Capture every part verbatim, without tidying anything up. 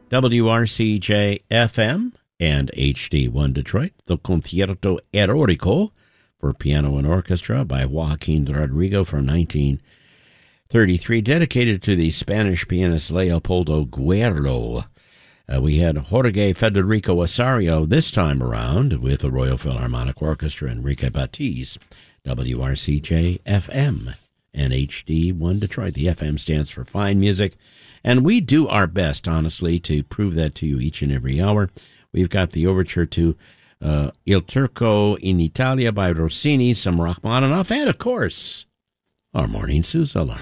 W R C J F M and H D one Detroit, the Concierto Erótico for piano and orchestra by Joaquin Rodrigo from nineteen thirty-three, dedicated to the Spanish pianist Leopoldo Guerrero. Uh, we had Jorge Federico Osorio this time around with the Royal Philharmonic Orchestra, Enrique Batiz. W R C J F M and H D one Detroit. The F M stands for fine music, and we do our best, honestly, to prove that to you each and every hour. We've got the overture to uh, Il Turco in Italia by Rossini, some Rachmaninoff, and, of course, our morning Sousa alarm.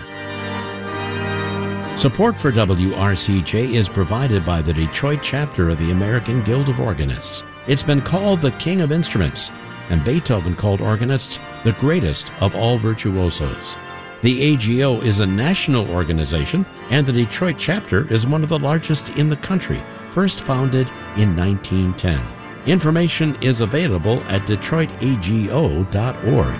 Support for W R C J is provided by the Detroit chapter of the American Guild of Organists. It's been called the King of Instruments, and Beethoven called organists the greatest of all virtuosos. The A G O is a national organization, and the Detroit chapter is one of the largest in the country, first founded in nineteen ten. Information is available at detroit a g o dot org.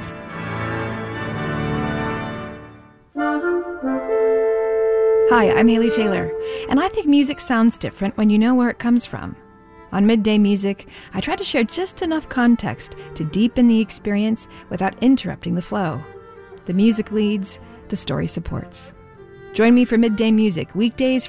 Hi, I'm Haley Taylor, and I think music sounds different when you know where it comes from. On Midday Music, I try to share just enough context to deepen the experience without interrupting the flow. The music leads, the story supports. Join me for Midday Music, weekdays